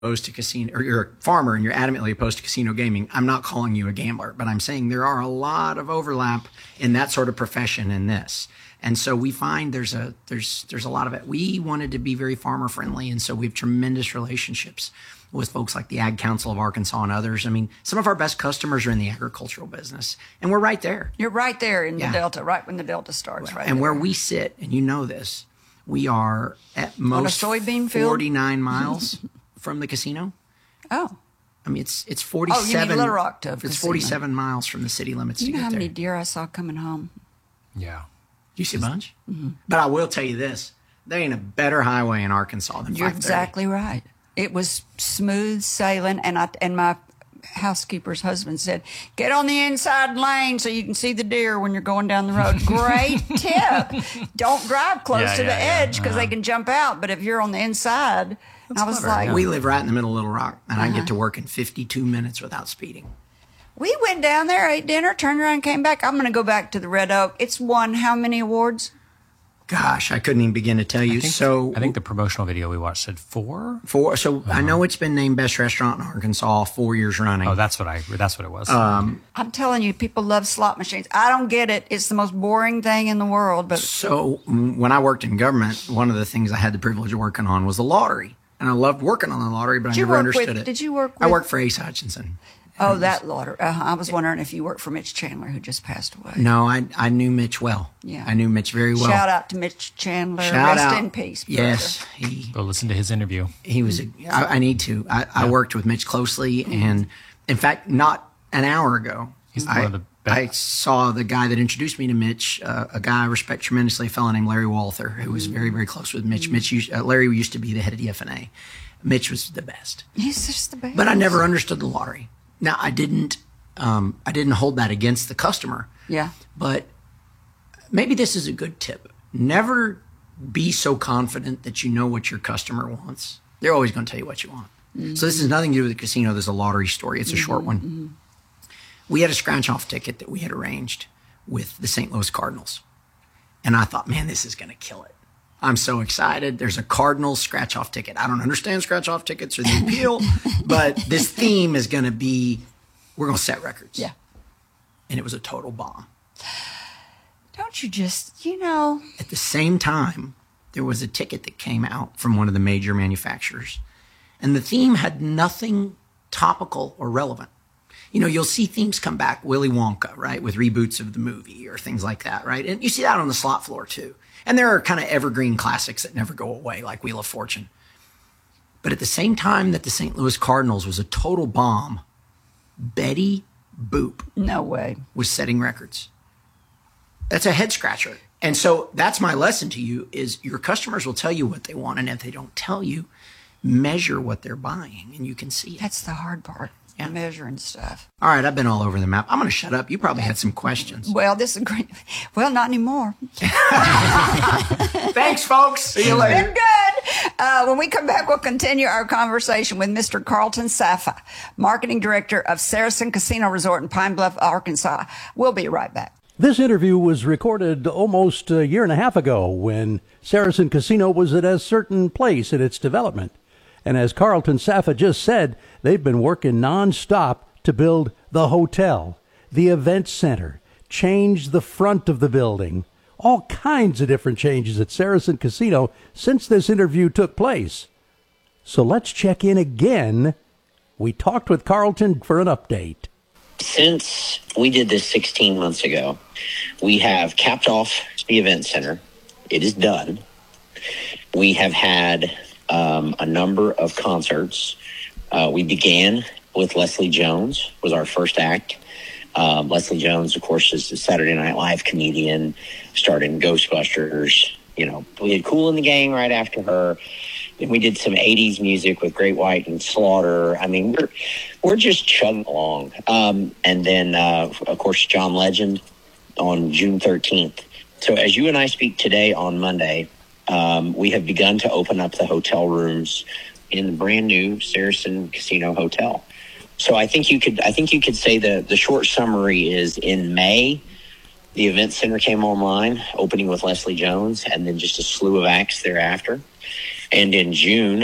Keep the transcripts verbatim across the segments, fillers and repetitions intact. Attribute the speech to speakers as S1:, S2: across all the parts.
S1: opposed to casino, or you're a farmer and you're adamantly opposed to casino gaming, I'm not calling you a gambler, but I'm saying there are a lot of overlap in that sort of profession in this. And so we find there's a there's there's a lot of it. We wanted to be very farmer friendly, and so we have tremendous relationships with folks like the Ag Council of Arkansas and others. I mean, some of our best customers are in the agricultural business, and we're right there.
S2: You're right there in
S1: Yeah.
S2: the Delta, right when the Delta starts, right
S1: And
S2: there.
S1: where we sit, and you know this, we are at most
S2: soybean field?
S1: forty-nine miles from the casino.
S2: Oh,
S1: I mean, it's it's
S2: oh,
S1: forty-seven.
S2: you mean Little Rock to
S1: It's
S2: casino.
S1: forty-seven miles from the city limits
S2: You
S1: to
S2: know
S1: get
S2: how
S1: there.
S2: many deer I saw coming home?
S3: Yeah.
S1: You see a bunch? Mm-hmm. But I will tell you this: there ain't a better highway in Arkansas than
S2: You're
S1: five thirty.
S2: exactly right. It was smooth sailing, and I and my housekeeper's husband said, "Get on the inside lane so you can see the deer when you're going down the road." Great tip. Don't drive close
S3: Yeah,
S2: to
S3: yeah,
S2: the
S3: yeah.
S2: edge because they can jump out. But if you're on the inside, I was like,
S1: We live right in the middle of Little Rock, and I
S2: Uh-huh.
S1: get to work in fifty-two minutes without speeding.
S2: we went down there, ate dinner, turned around, and came back. I'm going to go back to the Red Oak. It's won how many awards?
S1: Gosh, I couldn't even begin to tell you.
S3: I think,
S1: so
S3: I think the promotional video we watched said four.
S1: for so I know it's been named best restaurant in Arkansas four years running.
S3: Oh, that's what I. That's what it was.
S1: Um,
S2: I'm telling you, people love slot machines. I don't get it. It's the most boring thing in the world. But
S1: So mm, when I worked in government, one of the things I had the privilege of working on was the lottery. And I loved working on the lottery, but I
S2: you
S1: never
S2: work
S1: understood
S2: with-
S1: it.
S2: did you work
S1: I
S2: with-
S1: worked for Ace Hutchinson.
S2: oh, that lottery. Uh-huh. I was wondering if you worked for Mitch Chandler, who just passed away.
S1: No, I I knew Mitch well.
S2: Yeah.
S1: I knew Mitch very well.
S2: Shout out to Mitch Chandler.
S1: Shout
S2: Rest
S1: out.
S2: in peace. Brother.
S1: Yes, he
S3: Go listen to his interview.
S1: he was. A, I, I need to. I, I worked with Mitch closely, and in fact, not an hour ago,
S3: He's
S1: I,
S3: one of the best.
S1: I saw the guy that introduced me to Mitch, uh, a guy I respect tremendously, a fellow named Larry Walther, who was very, very close with Mitch. Mitch, used, uh, Larry used to be the head of the F N A. Mitch was the best,
S2: He's just the best.
S1: but I never understood the lottery. Now, I didn't. Um, I didn't hold that against the customer.
S2: Yeah.
S1: But maybe this is a good tip. Never be so confident that you know what your customer wants. They're always going to tell you what you want. Mm-hmm. So this has nothing to do with the casino. There's a lottery story. It's a mm-hmm, short one. Mm-hmm. We had a scratch-off ticket that we had arranged with the Saint Louis Cardinals. And I thought, man, this is going to kill it. I'm so excited. There's a Cardinals scratch-off ticket. I don't understand scratch-off tickets or the appeal, but this theme is going to be, we're going to set records.
S2: Yeah.
S1: And it was a total bomb.
S2: Don't you just, you know.
S1: At the same time, there was a ticket that came out from one of the major manufacturers. And the theme had nothing topical or relevant. You know, you'll see themes come back, Willy Wonka, right, with reboots of the movie or things like that, right? And you see that on the slot floor, too. And there are kind of evergreen classics that never go away, like Wheel of Fortune. But at the same time that the Saint Louis Cardinals was a total bomb, Betty Boop
S2: No way.
S1: was setting records. That's a head scratcher. And so that's my lesson to you is your customers will tell you what they want. And if they don't tell you, measure what they're buying and you can see it.
S2: That's the hard part.
S1: Yeah.
S2: Measuring stuff.
S1: All right, I've been all over the map. I'm going to shut up. You probably had some questions.
S2: Well, this is great. Well, not anymore.
S1: Thanks, folks. See you
S2: Been
S1: later.
S2: good. Uh, when we come back, we'll continue our conversation with Mister Carlton Safa, Marketing Director of Saracen Casino Resort in Pine Bluff, Arkansas. We'll be right back.
S4: This interview was recorded almost a year and a half ago when Saracen Casino was at a certain place in its development. And as Carlton Safa just said, they've been working nonstop to build the hotel, the event center, change the front of the building, all kinds of different changes at Saracen Casino since this interview took place. So let's check in again. We talked with Carlton for an update.
S5: Since we did this sixteen months ago, we have capped off the event center. It is done. We have had um, a number of concerts. Uh, we began with Leslie Jones, was our first act. Um, Leslie Jones, of course, is a Saturday Night Live comedian, starred in Ghostbusters. You know, we had Kool and the Gang right after her. And we did some eighties music with Great White and Slaughter. I mean, we're we're just chugging along. Um, and then, uh, of course, John Legend on June thirteenth. So as you and I speak today on Monday, um, we have begun to open up the hotel rooms in the brand new Saracen Casino Hotel. So I think you could I think you could say the, the short summary is in May, the event center came online, opening with Leslie Jones, and then just a slew of acts thereafter. And in June,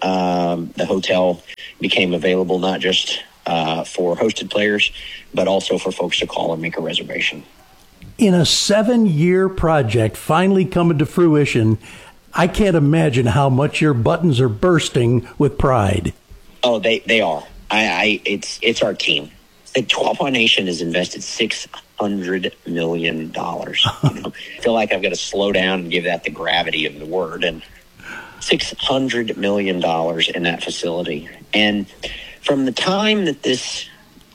S5: um, the hotel became available not just uh, for hosted players, but also for folks to call and make a reservation.
S4: In a seven-year project finally coming to fruition, I can't imagine how much your buttons are bursting with pride.
S5: Oh, they, they are. I, I it's it's our team. The twelve Point Nation has invested six hundred million dollars. You know, I feel like I've got to slow down and give that the gravity of the word. And six hundred million dollars in that facility. And from the time that this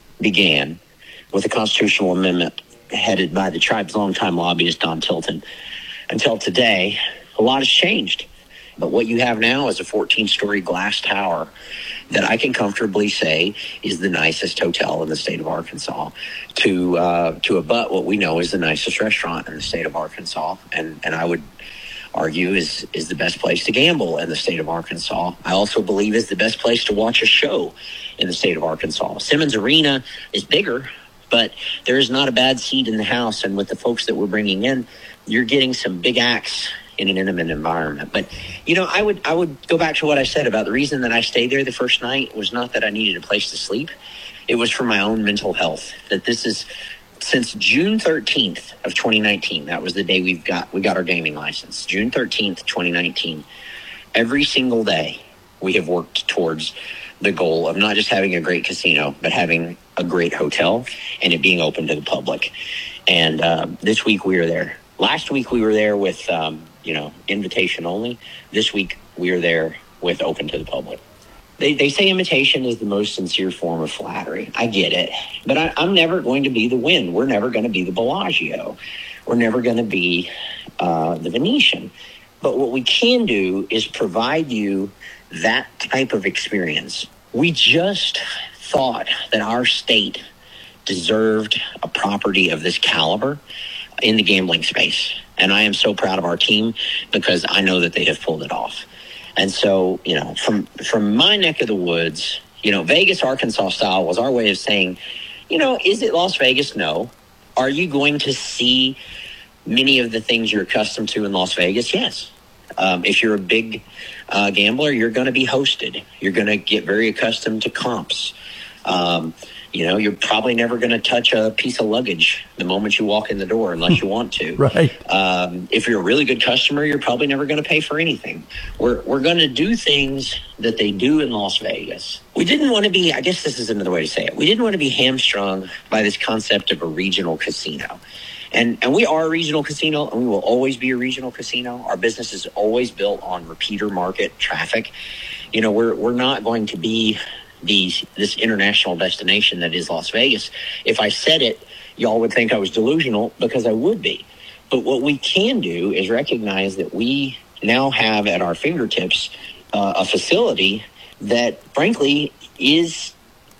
S5: began with the constitutional amendment headed by the tribe's longtime lobbyist, Don Tilton, until today, a lot has changed. But what you have now is a fourteen-story glass tower that I can comfortably say is the nicest hotel in the state of Arkansas, to uh, to abut what we know is the nicest restaurant in the state of Arkansas, and and I would argue is is the best place to gamble in the state of Arkansas. I also believe is the best place to watch a show in the state of Arkansas. Simmons Arena is bigger, but there is not a bad seat in the house, and with the folks that we're bringing in, you're getting some big acts in an intimate environment. But, you know, I would I would go back to what I said about the reason that I stayed there the first night was not that I needed a place to sleep. It was for my own mental health. That this is since June thirteenth of twenty nineteen. That was the day we've got we got our gaming license. June thirteenth, twenty nineteen. Every single day we have worked towards the goal of not just having a great casino, but having a great hotel and it being open to the public. And uh, this week we were there. Last week we were there with um, you know, invitation only. This week we are there with open to the public. They they say invitation is the most sincere form of flattery. I get it. But I, I'm never going to be the Wynn. We're never going to be the Bellagio. We're never going to be uh, the Venetian. But what we can do is provide you that type of experience. We just thought that our state deserved a property of this caliber in the gambling space. And I am so proud of our team because I know that they have pulled it off. And so, you know, from from my neck of the woods, you know, Vegas, Arkansas style was our way of saying, you know, is it Las Vegas? No. Are you going to see many of the things you're accustomed to in Las Vegas? Yes. Um, if you're a big uh, gambler, you're going to be hosted. You're going to get very accustomed to comps. Um, you know, you're probably never going to touch a piece of luggage the moment you walk in the door unless you want to.
S4: Right.
S5: Um, if you're a really good customer, you're probably never going to pay for anything. We're we're going to do things that they do in Las Vegas. We didn't want to be, I guess this is another way to say it, we didn't want to be hamstrung by this concept of a regional casino. And and we are a regional casino, and we will always be a regional casino. Our business is always built on repeater market traffic. You know, we're we're not going to be these this international destination that is Las Vegas. If I said it, y'all would think I was delusional, because I would be. But what we can do is recognize that we now have at our fingertips uh, a facility that, frankly, is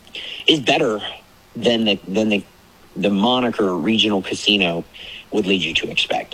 S5: is better than the than the the moniker regional casino would lead you to expect.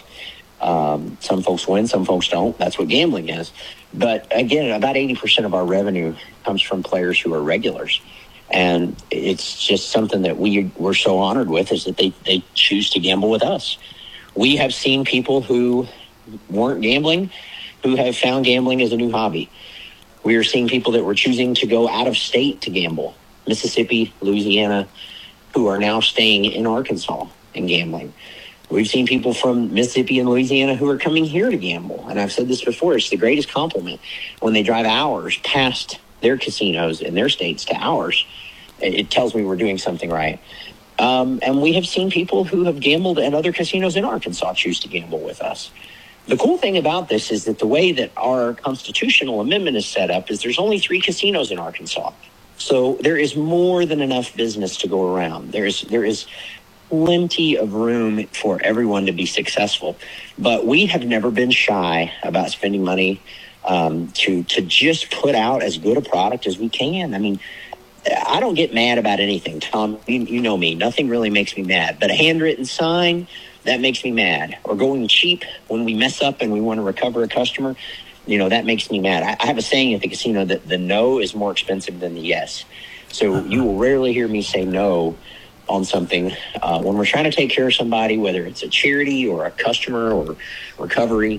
S5: Um, some folks win, some folks don't. That's what gambling is. But again, about eighty percent of our revenue comes from players who are regulars. And it's just something that we, we're so honored with, is that they, they choose to gamble with us. We have seen people who weren't gambling, who have found gambling as a new hobby. We are seeing people that were choosing to go out of state to gamble, Mississippi, Louisiana, who are now staying in Arkansas and gambling. We've seen people from Mississippi and Louisiana who are coming here to gamble. And I've said this before, it's the greatest compliment when they drive hours past their casinos in their states to ours. It tells me we're doing something right. Um, and we have seen people who have gambled at other casinos in Arkansas choose to gamble with us. The cool thing about this is that the way that our constitutional amendment is set up is there's only three casinos in Arkansas. So there is more than enough business to go around. There is there is plenty of room for everyone to be successful. But we have never been shy about spending money um, to to just put out as good a product as we can. I mean, I don't get mad about anything, Tom. You, you know me. Nothing really makes me mad. But a handwritten sign, that makes me mad. Or going cheap when we mess up and we want to recover a customer, you know, that makes me mad. I, I have a saying at the casino that the no is more expensive than the yes. So you will rarely hear me say no on something. Uh, when we're trying to take care of somebody, whether it's a charity or a customer or recovery,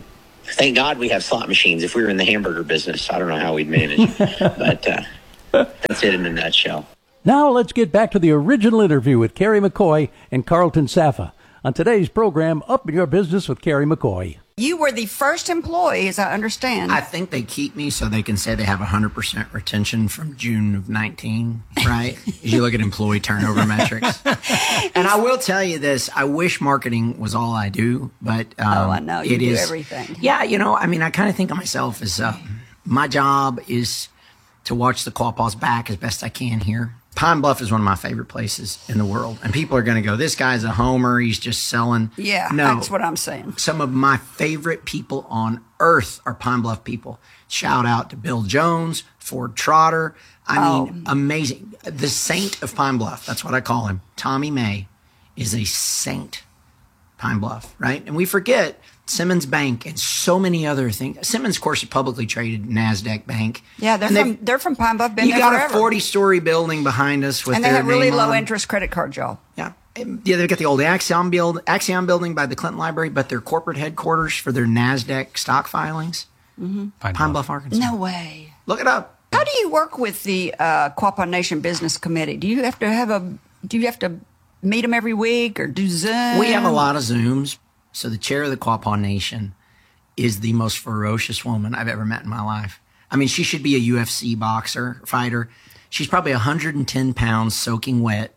S5: Thank God we have slot machines. If we were in the hamburger business, I don't know how we'd manage. But uh, that's it in a nutshell.
S4: Now let's get back to the original interview with Carrie McCoy and Carlton Safa on today's program, Up in Your Business with Carrie McCoy.
S2: You were the first employee, as I understand.
S1: I think they keep me so they can say they have one hundred percent retention from June of nineteen, right? As you look at employee turnover metrics. And I will tell you this, I wish marketing was all I do, but um,
S2: oh, I know. You
S1: it
S2: do
S1: is,
S2: everything.
S1: Yeah, you know, I mean, I kind of think of myself as uh, my job is to watch the Quapaws back as best I can here. Pine Bluff is one of my favorite places in the world. And people are going to go, this guy's a homer. He's just selling.
S2: Yeah,
S1: no,
S2: that's what I'm saying.
S1: Some of my favorite people on earth are Pine Bluff people. Shout out to Bill Jones, Ford Trotter. I
S2: Oh.
S1: mean, amazing. The saint of Pine Bluff. That's what I call him. Tommy May is a saint. Pine Bluff, right? And we forget Simmons Bank and so many other things. Simmons, of course, is publicly traded NASDAQ bank.
S2: Yeah, they're
S1: And
S2: from
S1: they've-
S2: they're from Pine Bluff. Been
S1: You
S2: there
S1: got
S2: forever.
S1: a forty-story building behind us with
S2: and they
S1: their
S2: have really
S1: name
S2: low
S1: on.
S2: interest credit cards, y'all.
S1: Yeah. Yeah, they've got the old Axiom, build, Axiom building by the Clinton Library, but their corporate headquarters for their NASDAQ stock filings,
S3: Pine,
S1: Pine Bluff, Arkansas.
S2: No way.
S1: Look it up.
S2: How do you work with the uh, Quapaw Nation Business Committee? Do you have to have a? Do you have to meet them every week or do Zoom?
S1: We have a lot of Zooms. So the chair of the Quapaw Nation is the most ferocious woman I've ever met in my life. I mean, she should be a U F C boxer, fighter. She's probably one hundred ten pounds soaking wet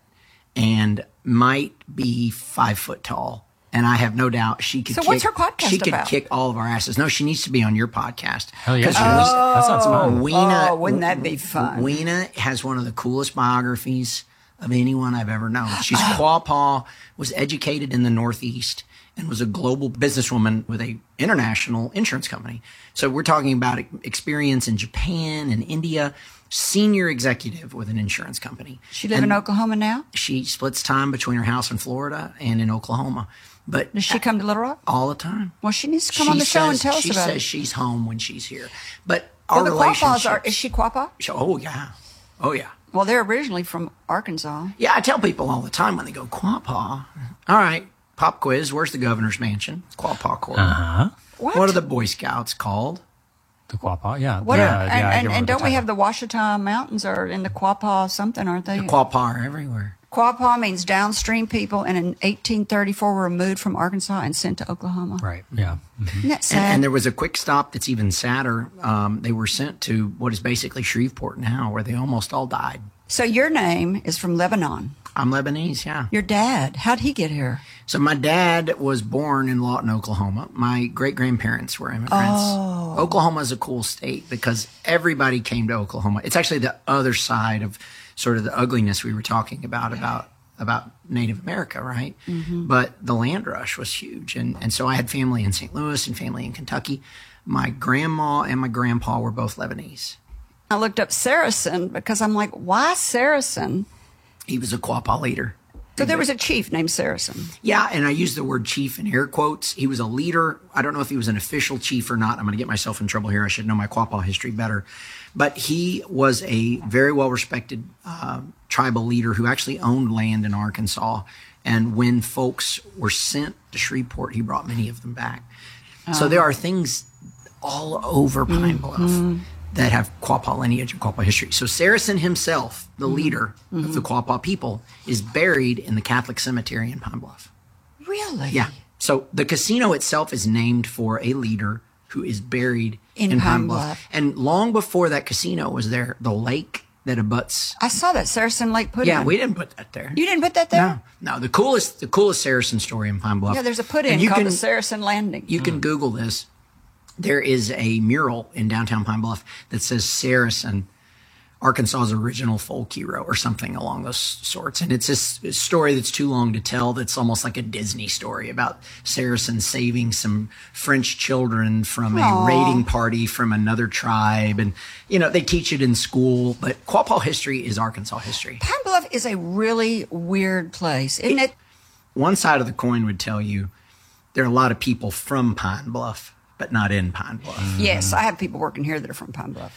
S1: and might be five foot tall. And I have no doubt she could
S2: So
S1: kick,
S2: what's her podcast
S1: she could
S2: about?
S1: kick all of our asses. No, she needs to be on your podcast.
S3: Hell yeah.
S1: 'Cause
S3: she is. That sounds fun.
S1: Weena,
S2: Oh, wouldn't that be fun?
S1: Weena has one of the coolest biographies of anyone I've ever known. She's Quapaw, was educated in the Northeast, and was a global businesswoman with a international insurance company. So we're talking about experience in Japan and India, senior executive with an insurance company.
S2: She live
S1: And
S2: in Oklahoma now.
S1: She splits time between her house in Florida and in Oklahoma. But
S2: Does she come to Little Rock?
S1: all the time.
S2: Well, she needs to come
S1: She
S2: on the show and
S1: says-
S2: tell us
S1: she
S2: about
S1: says
S2: it.
S1: she's home when she's here. But our
S2: Well, the Quapaws
S1: relationship.
S2: are. Is she Quapaw?
S1: Oh, yeah. Oh, yeah.
S2: Well, they're originally from Arkansas.
S1: Yeah, I tell people all the time when they go, Quapaw. All right, pop quiz. Where's the governor's mansion? Quapaw Court.
S3: Uh-huh.
S2: What?
S1: What are the Boy Scouts called?
S3: The Quapaw, yeah.
S2: What
S3: yeah,
S2: are,
S3: yeah,
S2: and,
S3: I
S2: and,
S3: get
S2: and
S3: what
S2: don't we
S3: the
S2: have the Washita Mountains or in the Quapaw something, aren't they?
S1: Quapaw are everywhere.
S2: Quapaw means downstream people, and in eighteen thirty-four were removed from Arkansas and sent to Oklahoma.
S3: Right, yeah. Mhm.
S2: Isn't that
S1: And,
S2: sad?
S1: and there was a quick stop that's even sadder. Um, they were sent to what is basically Shreveport now, where they almost all died.
S2: So your name is from Lebanon.
S1: I'm Lebanese, yeah.
S2: Your dad, how'd he get here?
S1: So my dad was born in Lawton, Oklahoma. My great grandparents were immigrants.
S2: Oh.
S1: Oklahoma is a cool state because everybody came to Oklahoma. It's actually the other side of sort of the ugliness we were talking about about about Native America, right?
S2: Mm-hmm.
S1: But the land rush was huge, and and so I had family in Saint Louis and family in Kentucky. My grandma and my grandpa were both Lebanese.
S2: I looked up Saracen because I'm like, why Saracen?
S1: He was a Quapaw leader.
S2: So there was a chief named Saracen.
S1: Yeah, and I use the word chief in air quotes. He was a leader. I don't know if he was an official chief or not. I'm going to get myself in trouble here. I should know my Quapaw history better. But he was a very well-respected uh, tribal leader who actually owned land in Arkansas. And when folks were sent to Shreveport, he brought many of them back. So there are things all over Pine Bluff that have Quapaw lineage and Quapaw history. So Saracen himself, the leader of the Quapaw people, is buried in the Catholic cemetery in Pine Bluff.
S2: Really?
S1: Yeah. So the casino itself is named for a leader who is buried
S2: In
S1: in,
S2: Pine
S1: Pine Bluff.
S2: Bluff.
S1: And long before that casino was there, the lake that abuts.
S2: I saw that Saracen Lake put
S1: Yeah,
S2: in.
S1: we didn't put that there.
S2: You didn't put that there?
S1: No, no. The coolest, the coolest Saracen story in Pine Bluff.
S2: Yeah, there's a put
S1: and
S2: in
S1: you
S2: called
S1: can,
S2: the Saracen Landing.
S1: You can Google this. There is a mural in downtown Pine Bluff that says Saracen, Arkansas's original folk hero, or something along those sorts. And it's this story that's too long to tell. That's almost like a Disney story about Saracen saving some French children from a
S2: Aw.
S1: raiding party from another tribe. And, you know, they teach it in school. But Quapaw history is Arkansas history.
S2: Pine Bluff is a really weird place, isn't it?
S1: One side of the coin would tell you there are a lot of people from Pine Bluff, but not in Pine Bluff.
S2: Yes, I have people working here that are from Pine Bluff.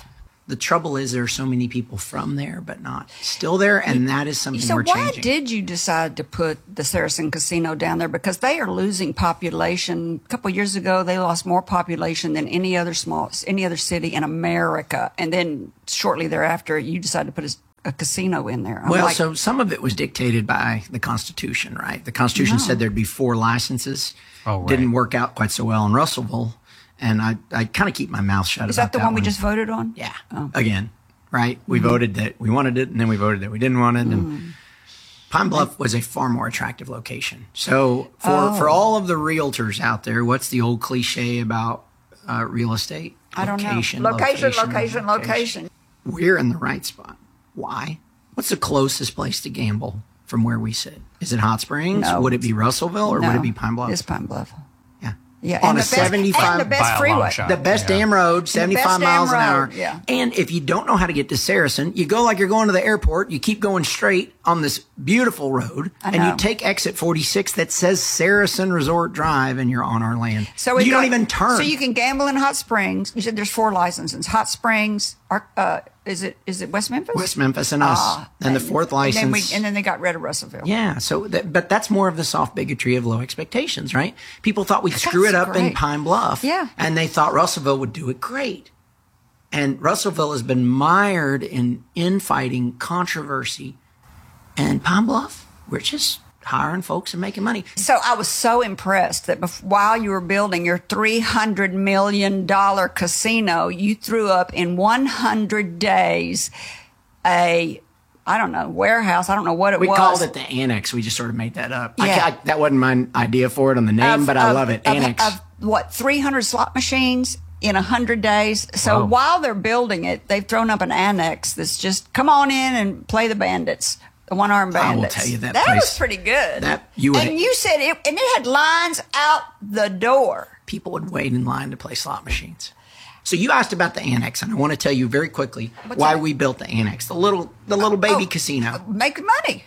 S1: The trouble is there are so many people from there, but not still there, and that is something
S2: So
S1: we're
S2: why
S1: changing.
S2: did you decide to put the Saracen Casino down there? Because they are losing population. A couple of years ago, they lost more population than any other small, any other city in America. And then shortly thereafter, you decided to put a, a casino in there. I'm
S1: Well,
S2: like,
S1: so some of it was dictated by the Constitution, right? The Constitution said there'd be four licenses.
S3: Oh, right.
S1: Didn't work out quite so well in Russellville, and I, I kind of keep my mouth shut
S2: is
S1: about
S2: that the one we
S1: one.
S2: just voted on?
S1: Yeah.
S2: Oh.
S1: Again, right? We
S2: Mm-hmm.
S1: voted that we wanted it, and then we voted that we didn't want it.
S2: Mm.
S1: And Pine Bluff was a far more attractive location. So for,
S2: Oh.
S1: for all of the realtors out there, what's the old cliche about uh, real estate?
S2: I don't
S1: Location,
S2: know. Location,
S1: location,
S2: location, location.
S1: We're in the right spot. Why? What's the closest place to gamble from where we sit? Is it Hot Springs?
S2: No.
S1: Would it be Russellville, or would
S2: No,
S1: it be Pine Bluff?
S2: It's Pine Bluff.
S1: Yeah.
S2: Yeah,
S1: On
S2: and
S1: a
S2: the best-
S1: seventy-five
S2: and the best
S3: By a long
S2: freeway.
S3: shot.
S1: the best
S3: Yeah.
S1: damn road, seventy-five
S2: damn
S1: miles an hour.
S2: road, yeah.
S1: And if you don't know how to get to Saracen, you go like you're going to the airport. You keep going straight on this beautiful road,
S2: I
S1: and you
S2: know.
S1: take exit forty-six that says Saracen Resort Drive, and you're on our land.
S2: So
S1: you
S2: it
S1: don't
S2: got-
S1: even turn.
S2: So you can gamble in Hot Springs. You said there's four licenses. Hot Springs. Ar- Uh, is it is it West Memphis?
S1: West Memphis and us,
S2: Ah,
S1: and the fourth license.
S2: And then, we, and then they got rid of Russellville.
S1: Yeah, so that, but that's more of the soft bigotry of low expectations, right? People thought we'd screw it
S2: That's
S1: up in
S2: great.
S1: Pine Bluff,
S2: Yeah.
S1: and they thought Russellville would do it great. And Russellville has been mired in infighting, controversy, and Pine Bluff, we're just hiring folks and making money.
S2: So I was so impressed that bef- while you were building your three hundred million dollars casino, you threw up in one hundred days a, I don't know, warehouse. I don't know what it
S1: We
S2: was.
S1: called it the Annex. We just sort of made that up. I
S2: Yeah.
S1: ca- I, that wasn't my idea for it on the name,
S2: Of-
S1: but I
S2: of-
S1: love it.
S2: of-
S1: Annex.
S2: Of, what, three hundred slot machines in one hundred days? So
S3: Wow.
S2: while they're building it, they've thrown up an annex that's just, come on in and play the bandits. The one-armed
S1: I will
S2: bandits.
S1: tell you that
S2: That
S1: place-
S2: was pretty good.
S1: that- you would-
S2: and you said it, and it had lines out the door.
S1: People would wait in line to play slot machines. So you asked about the Annex, and I want to tell you very quickly
S2: What's
S1: why
S2: that?
S1: we built the Annex, the little the little baby
S2: Oh,
S1: casino.
S2: Make money.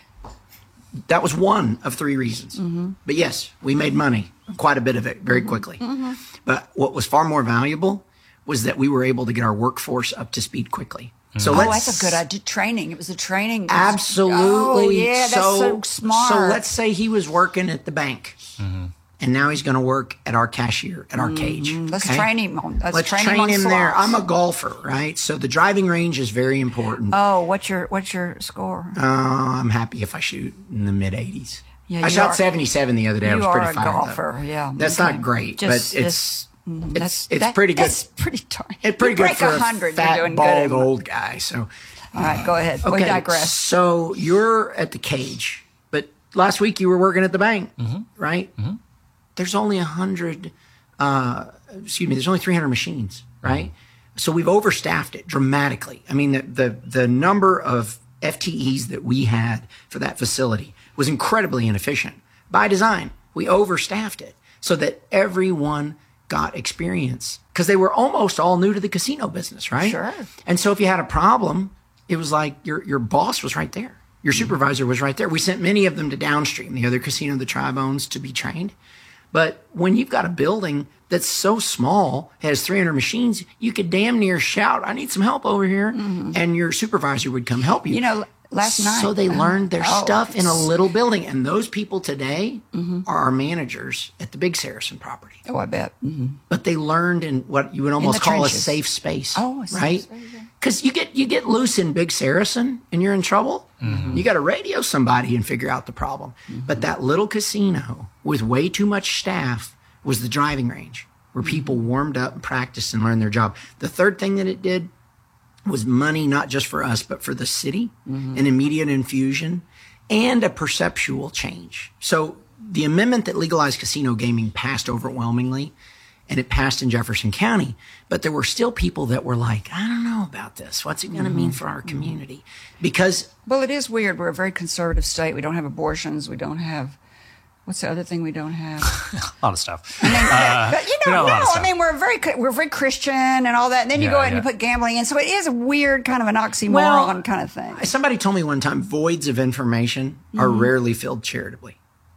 S1: That was one of three reasons.
S2: Mm-hmm.
S1: But yes, we made money, quite a bit of it, very quickly. But what was far more valuable was that we were able to get our workforce up to speed quickly. So
S2: Oh,
S1: let's
S2: that's a good idea. Training. It was a training.
S1: Absolutely.
S2: Oh, yeah, that's so, smart.
S1: So let's say he was working at the bank, and now he's going to work at our cashier at our cage.
S2: Mm-hmm. Let's
S1: okay?
S2: train him on. Let's,
S1: Let's
S2: train,
S1: train,
S2: him, on
S1: him there.
S2: slots.
S1: I'm a golfer, right? So the driving range is very important.
S2: Oh, what's your what's your score?
S1: Uh, I'm happy if I shoot in the mid eighties.
S2: Yeah,
S1: I
S2: you
S1: shot
S2: are-
S1: seventy-seven the other day. I
S2: you
S1: was
S2: are
S1: pretty
S2: a
S1: fired up.
S2: golfer, yeah.
S1: That's
S2: Okay.
S1: not great,
S2: Just-
S1: but it's
S2: just- mm,
S1: it's
S2: that's-
S1: it's
S2: that-
S1: pretty good.
S2: That's pretty darn.
S1: It's pretty
S2: you
S1: good
S2: break
S1: for
S2: a
S1: a
S2: hundred.
S1: fat,
S2: You're doing
S1: bald
S2: good.
S1: old guy. So
S2: All right, go ahead. We digress.
S1: So you're at the cage, but last week you were working at the bank,
S2: Mm-hmm.
S1: right? There's only a hundred. Uh, excuse me. There's only three hundred machines, right? So we've overstaffed it dramatically. I mean, the, the the number of F T Es that we had for that facility was incredibly inefficient by design. We overstaffed it so that everyone got experience because they were almost all new to the casino business, right?
S2: Sure.
S1: And so if you had a problem, it was like your your boss was right there. Your supervisor was right there. We sent many of them to Downstream, the other casino the tribe owns, to be trained. But when you've got a building that's so small, has three hundred machines, you could damn near shout, I need some help over here. And your supervisor would come help you.
S2: You know, last night.
S1: So they learned their
S2: Oh,
S1: stuff in a
S2: it's-
S1: little building. And those people today are our managers at the Big Saracen property.
S2: Oh, I bet. Mhm.
S1: But they learned in what you would almost
S2: the
S1: call
S2: trenches.
S1: a safe space.
S2: Oh, a safe
S1: right?
S2: space, yeah.
S1: Because you get you get loose in Big Saracen and you're in trouble. You got to radio somebody and figure out the problem. But that little casino with way too much staff was the driving range where people warmed up and practiced and learned their job. The third thing that it did was money, not just for us, but for the city, an immediate infusion and a perceptual change. So the amendment that legalized casino gaming passed overwhelmingly, and it passed in Jefferson County, but there were still people that were like, I don't know about this. What's it going to mean for our community? Because
S2: Well, it is weird. We're a very conservative state. We don't have abortions. We don't have. What's the other thing we don't have?
S3: A lot of stuff.
S2: But you
S3: we
S2: know,
S3: know a lot
S2: no,
S3: of
S2: I
S3: stuff.
S2: mean we're very we're very Christian and all that. And then you
S3: Yeah,
S2: go ahead and
S3: yeah.
S2: you put gambling in, so it is a weird kind of an oxymoron
S1: Well,
S2: kind of thing.
S1: somebody told me one time voids of information are rarely filled charitably.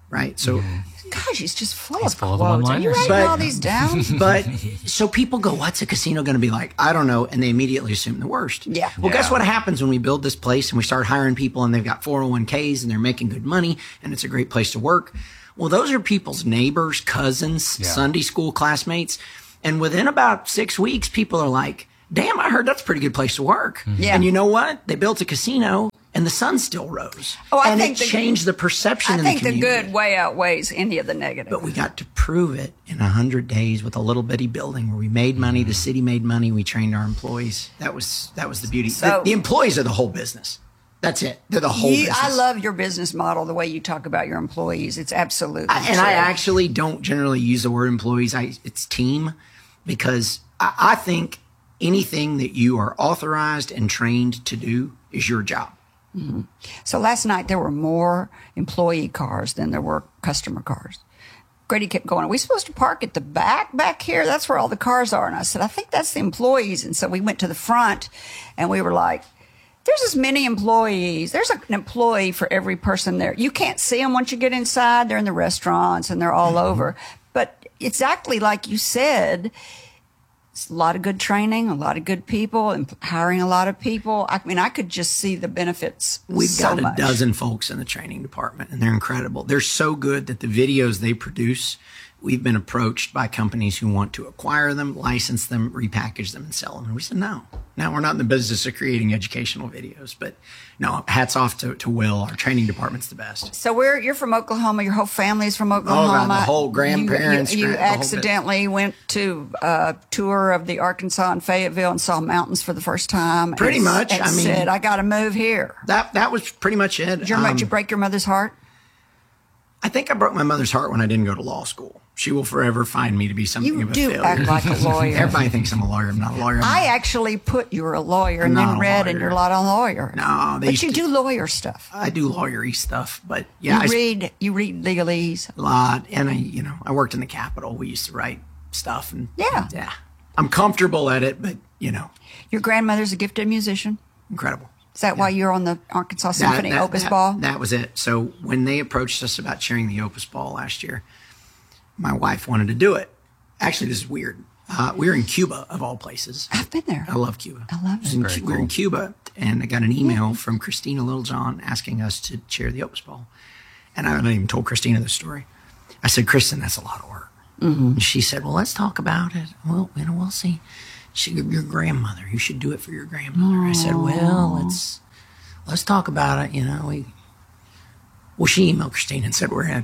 S1: right? So,
S2: Gosh, he's just full
S3: He's
S2: of
S3: full of
S2: quotes. Are you
S3: one-liners.
S2: writing
S1: But-
S2: all these down?
S1: but so people go, what's a casino going to be like? I don't know. And they immediately assume the worst.
S2: Yeah.
S1: Well, guess
S3: Yeah.
S1: what happens when we build this place and we start hiring people and they've got four oh one k's and they're making good money and it's a great place to work? Well, those are people's neighbors, cousins,
S3: Yeah.
S1: Sunday school classmates. And within about six weeks, people are like, damn, I heard that's a pretty good place to work.
S2: Yeah.
S1: And you know what? They built a casino and the sun still rose.
S2: Oh, I
S1: and
S2: think
S1: it
S2: the-
S1: changed the perception
S2: I
S1: in
S2: think
S1: the
S2: the
S1: community.
S2: good way outweighs any of the negative.
S1: But we got to prove it in a hundred days with a little bitty building where we made money. The city made money. We trained our employees. That was that was the beauty.
S2: So-
S1: the, the employees are the whole business. That's it. They're the whole
S2: You-
S1: business.
S2: I love your business model, the way you talk about your employees. It's absolutely
S1: I- and
S2: true.
S1: I actually don't generally use the word employees. I it's team because I, I think anything that you are authorized and trained to do is your job.
S2: So last night there were more employee cars than there were customer cars. Grady kept going, are we supposed to park at the back, back here? That's where all the cars are. And I said, I think that's the employees. And so we went to the front and we were like, there's as many employees. There's an employee for every person there. You can't see them once you get inside. They're in the restaurants and they're all over. But exactly like you said, it's a lot of good training, a lot of good people, and hiring a lot of people. I mean, I could just see the benefits.
S1: We've
S2: so
S1: got a
S2: much.
S1: dozen folks in the training department, and they're incredible. They're so good that the videos they produce, we've been approached by companies who want to acquire them, license them, repackage them, and sell them. And we said, no. Now, we're not in the business of creating educational videos, but no, hats off to, to Will. Our training department's the best.
S2: So where you're from Oklahoma, your whole family's from Oklahoma.
S1: Oh, God, the whole grandparents,
S2: You, you, you
S1: grand- the whole bit.
S2: accidentally went to a tour of the Arkansas and Fayetteville and saw mountains for the first time.
S1: Pretty
S2: and,
S1: much,
S2: And
S1: I mean-
S2: said, I got to move here.
S1: That that was pretty much it.
S2: Did you,
S1: Um,
S2: did you break your mother's heart?
S1: I think I broke my mother's heart when I didn't go to law school. She will forever find me to be something
S2: You
S1: of a
S2: do
S1: failure.
S2: act like a lawyer.
S1: Everybody thinks I'm a lawyer. I'm not a lawyer. I'm
S2: I actually put you were a lawyer and
S1: Not
S2: then
S1: a
S2: read and
S1: lawyer.
S2: you're not a lawyer.
S1: No, they
S2: But
S1: used
S2: you
S1: to-
S2: do lawyer stuff.
S1: I do lawyery stuff, but yeah, I
S2: You
S1: sp-
S2: read, you read legalese.
S1: a lot. And I, you know, I worked in the Capitol. We used to write stuff, and
S2: Yeah.
S1: yeah, I'm comfortable at it. But you know,
S2: Your grandmother's a gifted musician.
S1: incredible.
S2: Is that why you're on the Arkansas
S1: That-
S2: Symphony
S1: that-
S2: Opus
S1: that-
S2: Ball?
S1: That was it. So when they approached us about chairing the Opus Ball last year, my wife wanted to do it. Actually, this is weird. Uh, we were in Cuba, of all places.
S2: I've been there.
S1: I love Cuba.
S2: I love it.
S1: In,
S3: Very
S1: Cu- We were in
S3: cool.
S1: Cuba, and I got an email from Christina Littlejohn asking us to chair the Opus Ball. And I hadn't even told Christina this story. I said, Kristen, that's a lot of work. And she said, well, let's talk about it. Well, you know, we'll see. She said, your grandmother, you should do it for your grandmother. I said, well, let's let's talk about it. You know, we. Well, she emailed Christina and said we're in.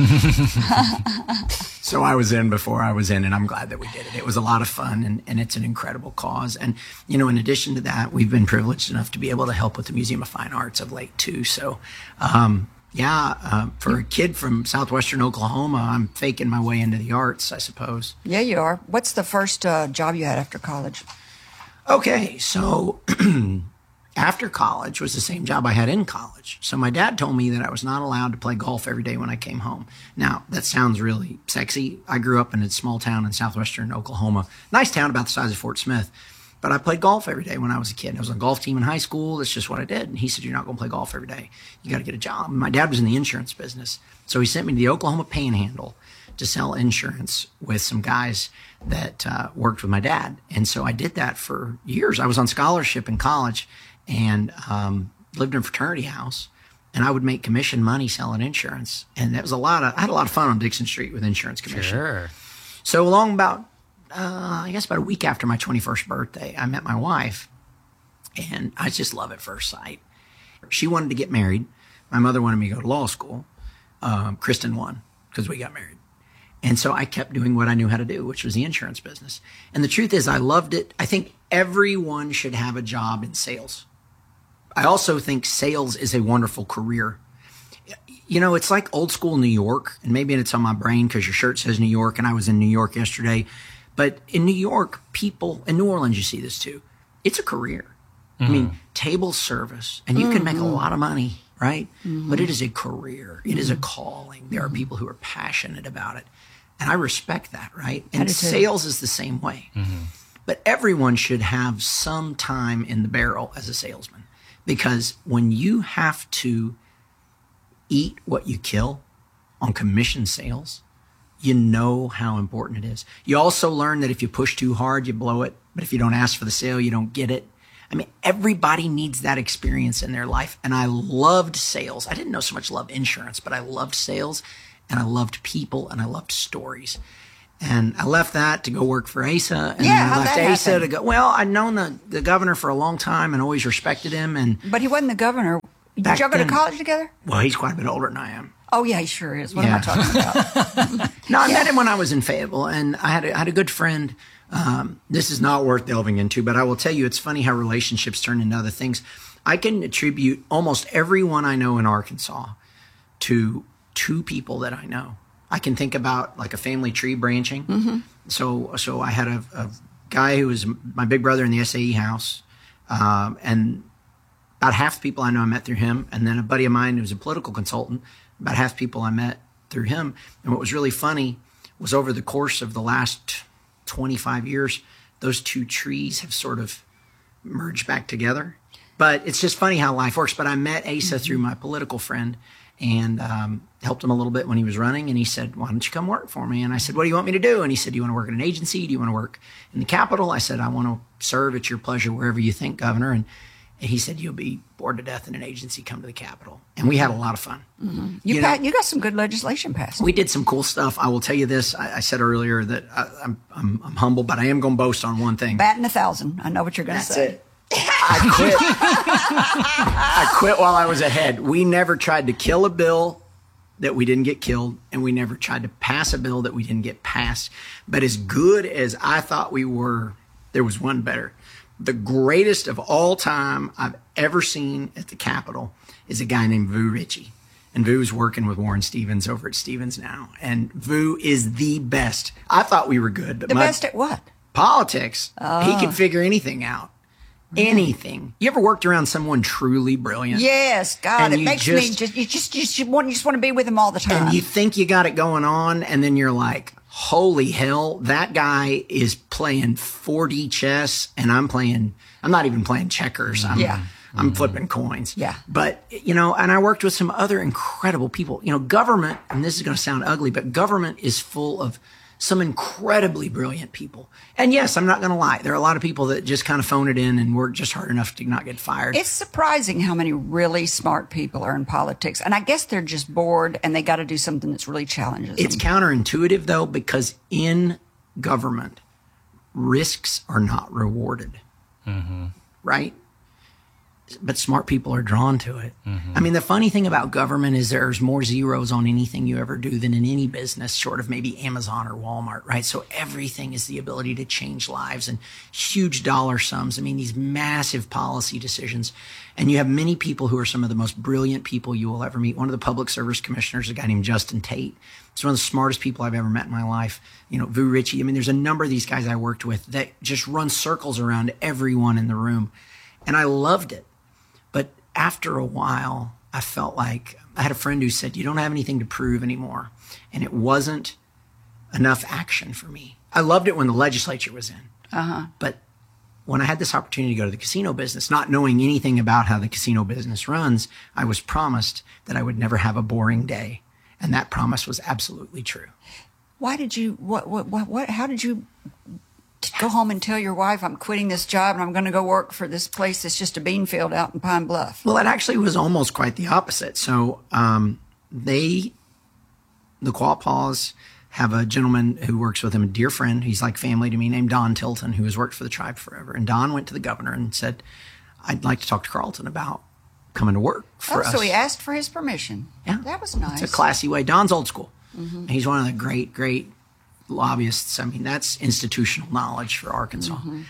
S1: So I was in before I was in, and I'm glad that we did it. It was a lot of fun, and, and it's an incredible cause. And, you know, in addition to that, we've been privileged enough to be able to help with the Museum of Fine Arts of late, too. So, um, yeah, uh, for a kid from southwestern Oklahoma, I'm faking my way into the arts, I suppose.
S2: Yeah, you are. What's the first uh, job you had after college?
S1: Okay, so after college was the same job I had in college. So my dad told me that I was not allowed to play golf every day when I came home. Now, that sounds really sexy. I grew up in a small town in southwestern Oklahoma. Nice town about the size of Fort Smith. But I played golf every day when I was a kid. I was on a golf team in high school. That's just what I did. And he said, you're not going to play golf every day. You got to get a job. And my dad was in the insurance business. So he sent me to the Oklahoma Panhandle to sell insurance with some guys that uh, worked with my dad. And so I did that for years. I was on scholarship in college and um, lived in a fraternity house. And I would make commission money selling insurance. And that was a lot of, I had a lot of fun on Dixon Street with insurance commission.
S3: Sure.
S1: So along about, uh, I guess about a week after my twenty-first birthday, I met my wife, and I just love at first sight. She wanted to get married. My mother wanted me to go to law school. Um, Kristen won because we got married. And so I kept doing what I knew how to do, which was the insurance business. And the truth is I loved it. I think everyone should have a job in sales. I also think sales is a wonderful career. You know, it's like old school New York, and maybe it's on my brain because your shirt says New York, and I was in New York yesterday. But in New York, people, in New Orleans, you see this too. It's a career. I mean, table service, and you can make a lot of money, right? But it is a career. It is a calling. There are people who are passionate about it. And I respect that, right? And
S2: do too.
S1: sales is the same way. But everyone should have some time in the barrel as a salesman. Because when you have to eat what you kill, on commission sales, you know how important it is. You also learn that if you push too hard, you blow it. But if you don't ask for the sale, you don't get it. I mean, everybody needs that experience in their life. And I loved sales. I didn't know so much love insurance, but I loved sales and I loved people and I loved stories. And I left that to go work for Asa. And
S2: Yeah,
S1: then I
S2: how'd
S1: left
S2: that
S1: Asa
S2: happen?
S1: to go. Well, I'd known the, the governor for a long time and always respected him. And
S2: But he wasn't the governor. Did
S1: Back
S2: y'all go to
S1: then-
S2: college together?
S1: well, he's quite a bit older than I am.
S2: Oh, yeah, he sure is. What
S1: Yeah.
S2: am I talking about?
S1: No, I met him when I was in Fayetteville, and I had a, I had a good friend. Um, this is not worth delving into, but I will tell you, it's funny how relationships turn into other things. I can attribute almost everyone I know in Arkansas to two people that I know. I can think about like a family tree branching. Mm-hmm. So, so I had a, a guy who was my big brother in the S A E house, um, and about half the people I know I met through him, and then a buddy of mine who was a political consultant. About half the people I met through him. And what was really funny was over the course of the last twenty-five years, those two trees have sort of merged back together. But it's just funny how life works. But I met Asa through my political friend and um, helped him a little bit when he was running. And he said, why don't you come work for me? And I said, what do you want me to do? And he said, do you want to work at an agency? Do you want to work in the Capitol? I said, I want to serve at your pleasure wherever you think, Governor. And he said, you'll be bored to death in an agency, come to the Capitol. And we had a lot of fun.
S2: Mm-hmm. You,
S1: You
S2: pa-
S1: know-
S2: you got some good legislation passed.
S1: We did some cool stuff. I will tell you this. I, I said earlier that I, I'm, I'm, I'm humble, but I am going to boast on one thing.
S2: Batting a thousand. I know what you're going to
S1: That's
S2: say.
S1: it. I quit. I quit while I was ahead. We never tried to kill a bill that we didn't get killed, and we never tried to pass a bill that we didn't get passed. But as good as I thought we were, there was one better. The greatest of all time I've ever seen at the Capitol is a guy named Vu Ritchie. And Vu's working with Warren Stevens over at Stevens now. And Vu is the best. I thought we were good, but
S2: The
S1: my
S2: best at what?
S1: politics, he can figure anything out. Anything. You ever worked around someone truly brilliant?
S2: Yes, God,
S1: And
S2: it
S1: you
S2: makes
S1: just-
S2: me just you just you just want you just want to be with him all the time.
S1: And you think you got it going on, and then you're like, holy hell, that guy is playing four D chess, and I'm playing, I'm not even playing checkers. I'm,
S2: Yeah.
S1: I'm flipping coins.
S2: Yeah.
S1: But, you know, and I worked with some other incredible people. You know, government, and this is going to sound ugly, but government is full of some incredibly brilliant people. And yes, I'm not going to lie. There are a lot of people that just kind of phone it in and work just hard enough to not get fired.
S2: It's surprising how many really smart people are in politics. And I guess they're just bored and they got to do something that's really challenges
S1: It's
S2: them.
S1: counterintuitive, though, because in government, risks are not rewarded, right? But smart people are drawn to it. I mean, the funny thing about government is there's more zeros on anything you ever do than in any business, short of maybe Amazon or Walmart, right? So everything is the ability to change lives and huge dollar sums. I mean, these massive policy decisions. And you have many people who are some of the most brilliant people you will ever meet. One of the public service commissioners, a guy named Justin Tate. He's one of the smartest people I've ever met in my life. You know, Vu Ritchie. I mean, there's a number of these guys I worked with that just run circles around everyone in the room. And I loved it. But after a while, I felt like I had a friend who said, you don't have anything to prove anymore. And it wasn't enough action for me. I loved it when the legislature was in. Uh-huh. But when I had this opportunity to go to the casino business, not knowing anything about how the casino business runs, I was promised that I would never have a boring day. And that promise was absolutely true.
S2: Why did you what what what, what how did you t- go home and tell your wife I'm quitting this job and I'm going to go work for this place that's just a bean field out in Pine Bluff?
S1: Well, it actually was almost quite the opposite. So um, they, the Quapaws, have a gentleman who works with him, a dear friend. He's like family to me, named Don Tilton, who has worked for the tribe forever. And Don went to the governor and said, I'd like to talk to Carlton about coming to work for
S2: Oh,
S1: us.
S2: so he asked for his permission.
S1: Yeah.
S2: That was nice.
S1: It's a classy way. Don's old school. Mm-hmm. He's one of the great, great lobbyists. I mean, that's institutional knowledge for Arkansas. Mm-hmm.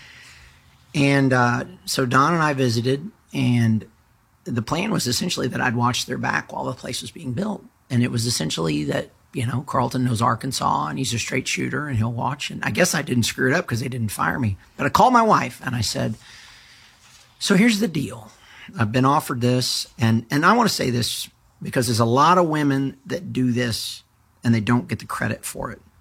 S1: And uh, so Don and I visited, and the plan was essentially that I'd watch their back while the place was being built. And it was essentially that, you know, Carlton knows Arkansas and he's a straight shooter and he'll watch. And I guess I didn't screw it up because they didn't fire me. But I called my wife and I said, so here's the deal. I've been offered this. And, and I want to say this because there's a lot of women that do this and they don't get the credit for it.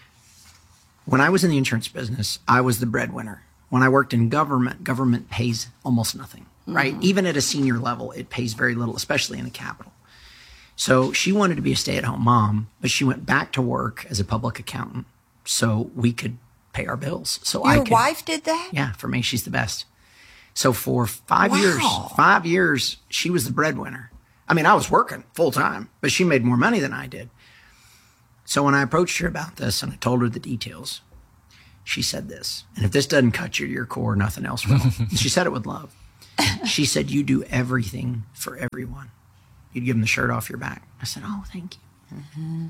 S1: When I was in the insurance business, I was the breadwinner. When I worked in government, government pays almost nothing, right? Mm-hmm. Even at a senior level, it pays very little, especially in the Capitol. So she wanted to be a stay-at-home mom, but she went back to work as a public accountant so we could pay our bills. So I
S2: Your
S1: could,
S2: wife did that?
S1: Yeah, for me, she's the best. So for five
S2: Wow.
S1: years, five years, she was the breadwinner. I mean, I was working full time, but she made more money than I did. So when I approached her about this and I told her the details, she said this, and if this doesn't cut you to your core, nothing else will. She said it with love. She said, you do everything for everyone. You'd give them the shirt off your back. I said, oh, thank you. Mm-hmm.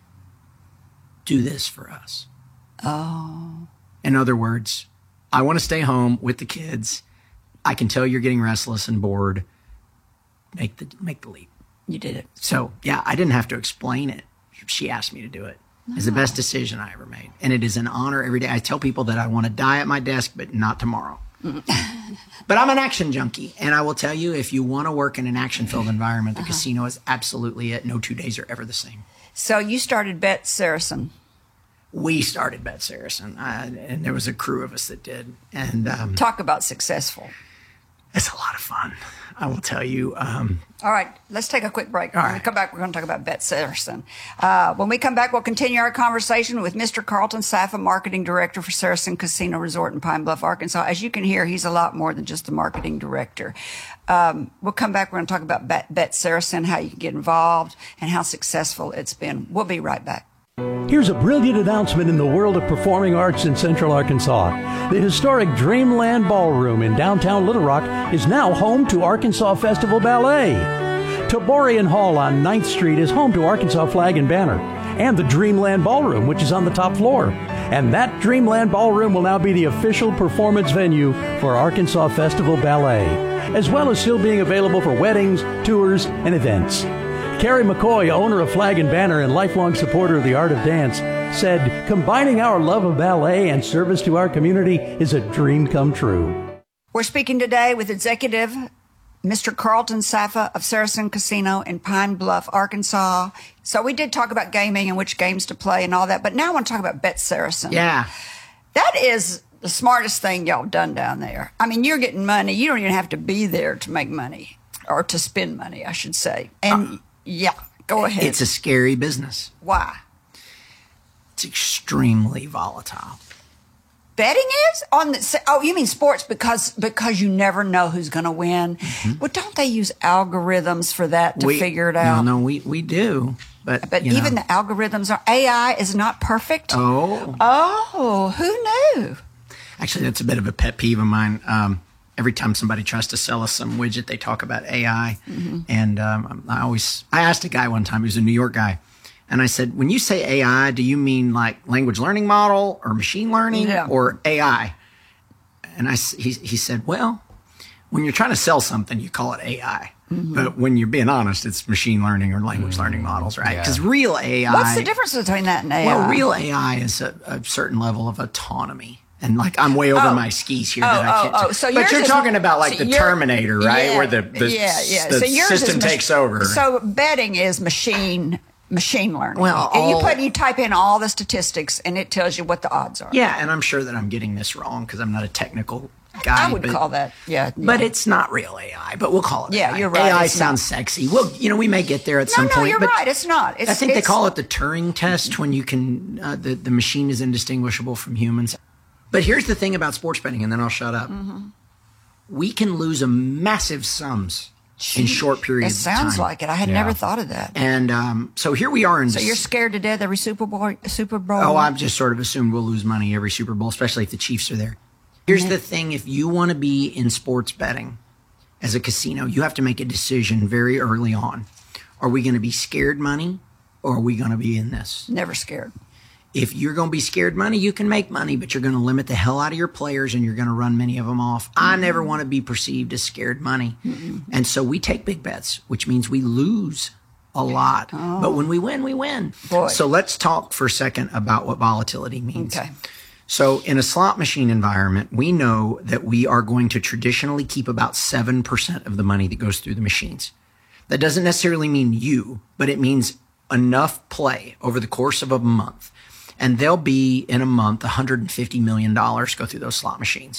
S1: Do this for us.
S2: Oh.
S1: In other words, I want to stay home with the kids. I can tell you're getting restless and bored. Make the make the leap.
S2: You did it.
S1: So, yeah, I didn't have to explain it. She asked me to do it. It's the best decision I ever made. And it is an honor every day. I tell people that I want to die at my desk, but not tomorrow. But I'm an action junkie. And I will tell you, if you want to work in an action-filled environment, the uh-huh. casino is absolutely it. No two days are ever the same.
S2: So you started Bet Saracen.
S1: We started Bet Saracen, uh, and there was a crew of us that did. And um,
S2: talk about successful.
S1: It's a lot of fun, I will tell you. Um,
S2: All right, let's take a quick break.
S1: All
S2: When
S1: right.
S2: we come back, we're going to talk about Bet Saracen. Uh, when we come back, we'll continue our conversation with Mister Carlton Safa, Marketing Director for Saracen Casino Resort in Pine Bluff, Arkansas. As you can hear, he's a lot more than just the marketing director. Um, we'll come back. We're going to talk about Bet, Bet Saracen, how you can get involved, and how successful it's been. We'll be right back.
S4: Here's a brilliant announcement in the world of performing arts in Central Arkansas. The historic Dreamland Ballroom in downtown Little Rock is now home to Arkansas Festival Ballet. Taborian Hall on ninth Street is home to Arkansas Flag and Banner, and the Dreamland Ballroom, which is on the top floor. And that Dreamland Ballroom will now be the official performance venue for Arkansas Festival Ballet, as well as still being available for weddings, tours, and events. Carrie McCoy, owner of Flag and Banner and lifelong supporter of the art of dance, said, combining our love of ballet and service to our community is a dream come true.
S2: We're speaking today with Executive Mister Carlton Safa of Saracen Casino in Pine Bluff, Arkansas. So we did talk about gaming and which games to play and all that, but now I want to talk about Bet Saracen.
S1: yeah.
S2: That is the smartest thing y'all done down there. I mean, you're getting money. You don't even have to be there to make money, or to spend money, I should say. And uh, yeah, go ahead.
S1: It's a scary business.
S2: Why?
S1: It's extremely volatile.
S2: Betting is on the, oh, you mean sports because because you never know who's going to win. Mm-hmm. Well, don't they use algorithms for that to
S1: we,
S2: figure it out?
S1: No, no, we, we do. But,
S2: But
S1: you
S2: even
S1: know.
S2: the algorithms are, A I is not perfect.
S1: Oh.
S2: Oh, who knew?
S1: Actually, that's a bit of a pet peeve of mine. Um, every time somebody tries to sell us some widget, they talk about A I. Mm-hmm. And um, I always, I asked a guy one time, he was a New York guy, and I said, when you say A I, do you mean like language learning model or machine learning
S2: Yeah.
S1: or A I? And I, s- he, he said, well, when you're trying to sell something, you call it A I. Mm-hmm. But when you're being honest, it's machine learning or language mm-hmm. learning models, right? Because
S3: Yeah.
S1: real A I.
S2: What's the difference between that and A I?
S1: Well, real A I is a, a certain level of autonomy. And like, I'm way over
S2: Oh.
S1: my skis here.
S2: Oh,
S1: that I can't
S2: oh,
S1: t-
S2: oh. So
S1: but
S2: yours
S1: you're
S2: is-
S1: talking about like
S2: so
S1: the
S2: you're-
S1: Terminator, right?
S2: yeah,
S1: Where the, the,
S2: yeah, yeah.
S1: the
S2: So yours
S1: system
S2: is mach-
S1: takes over.
S2: So betting is machine machine learning.
S1: Well,
S2: and you
S1: all-
S2: put you type in all the statistics, and it tells you what the odds are.
S1: Yeah, and I'm sure that I'm getting this wrong because I'm not a technical guy.
S2: I would
S1: but,
S2: call that, yeah.
S1: But
S2: yeah.
S1: it's not real A I, but we'll call it
S2: Yeah,
S1: A I.
S2: you're right,
S1: A I
S2: it's
S1: sounds sexy. Well, you know, we may get there at
S2: No,
S1: some
S2: no,
S1: point.
S2: you're
S1: but
S2: right. It's not. It's,
S1: I think they
S2: it's-
S1: call it the Turing test when you can, uh, the, the machine is indistinguishable from humans. But here's the thing about sports betting, and then I'll shut up. Mm-hmm. We can lose a massive sums in short periods
S2: It sounds
S1: of time.
S2: like it. I had
S3: Yeah.
S2: never thought of that.
S1: And um, so here we are in
S2: So
S1: this.
S2: you're scared to death every Super Bowl? Super Bowl?
S1: Oh, I've just sort of assumed we'll lose money every Super Bowl, especially if the Chiefs are there. Here's
S2: Mm-hmm.
S1: the thing. If you want to be in sports betting as a casino, you have to make a decision very early on. Are we going to be scared money or are we going to be in this?
S2: Never scared.
S1: If you're going to be scared money, you can make money, but you're going to limit the hell out of your players and you're going to run many of them off. Mm-hmm. I never want to be perceived as scared money. Mm-hmm. And so we take big bets, which means we lose a lot. Oh. But when we win, we win.
S2: Boy.
S1: So let's talk for a second about what volatility means.
S2: Okay.
S1: So in a slot machine environment, we know that we are going to traditionally keep about seven percent of the money that goes through the machines. That doesn't necessarily mean you, but it means enough play over the course of a month. And there'll be, in a month, one hundred fifty million dollars go through those slot machines.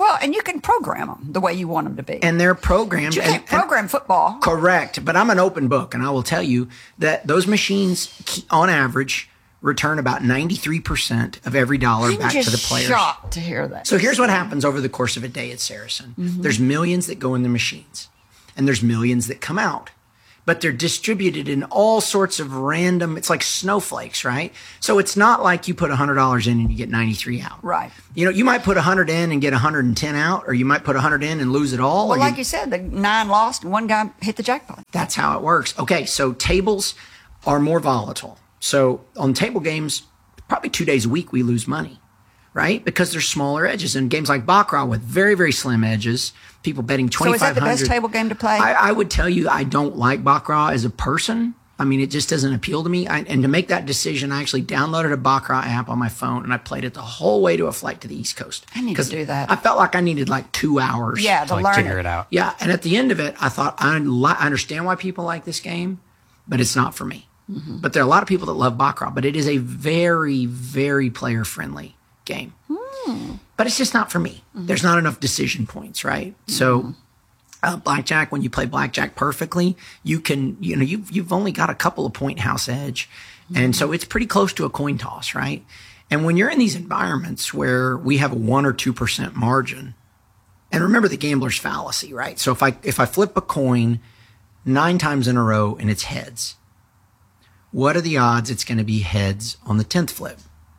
S2: Well, and you can program them the way you want them to be.
S1: And they're programmed.
S2: you
S1: and,
S2: can't program
S1: and,
S2: football.
S1: Correct. But I'm an open book, and I will tell you that those machines, on average, return about ninety-three percent of every dollar
S2: I'm
S1: back
S2: just
S1: to the players.
S2: shocked to hear that.
S1: So here's what happens over the course of a day at Saracen. Mm-hmm. There's millions that go in the machines, and there's millions that come out. But they're distributed in all sorts of random, it's like snowflakes, right? So it's not like you put one hundred dollars in and you get ninety-three out.
S2: Right.
S1: You know, you might put one hundred in and get one hundred ten out, or you might put one hundred in and lose it all.
S2: Well,
S1: or
S2: like
S1: you,
S2: you said, the nine lost and one guy hit the jackpot.
S1: That's how it works. Okay, so tables are more volatile. So on table games, probably two days a week we lose money, right? Because there's smaller edges. And games like Baccarat with very, very slim edges, people betting twenty-five hundred.
S2: So is that the best table game to play?
S1: I, I would tell you I don't like Baccarat as a person. I mean, it just doesn't appeal to me. I, and to make that decision, I actually downloaded a Baccarat app on my phone, and I played it the whole way to a flight to the East Coast.
S2: I need to do that.
S1: I felt like I needed like two hours.
S2: Yeah, to
S3: to like
S2: learn
S3: figure
S2: it.
S3: it out.
S1: Yeah, and at the end of it, I thought, I, li- I understand why people like this game, but it's not for me. Mm-hmm. But there are a lot of people that love Baccarat, but it is a very, very player-friendly game. Mm. But it's just not for me. Mm-hmm. There's not enough decision points, right? Mm-hmm. So uh, blackjack, when you play blackjack perfectly, you can, you know, you've, you've only got a couple of point house edge. Mm-hmm. And so it's pretty close to a coin toss, right? And when you're in these environments where we have a one or two percent margin, and remember the gambler's fallacy, right? So if I if I flip a coin nine times in a row and it's heads, what are the odds it's going to be heads on the tenth flip?